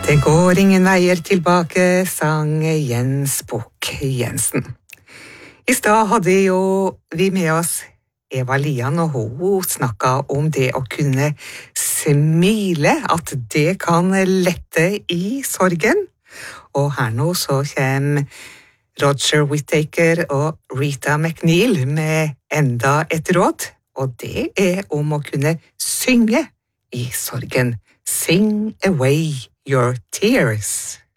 Det går ingen veier tilbake, sang Jens Bukk Jensen. I stad hadde jo vi med oss Eva Lian, og hun snakket om det å kunne smile, at det kan lette i sorgen. Og her nå så kommer Roger Whittaker og Rita McNeil med enda et råd, og det er om å kunne synge i sorgen. Sing away your tears.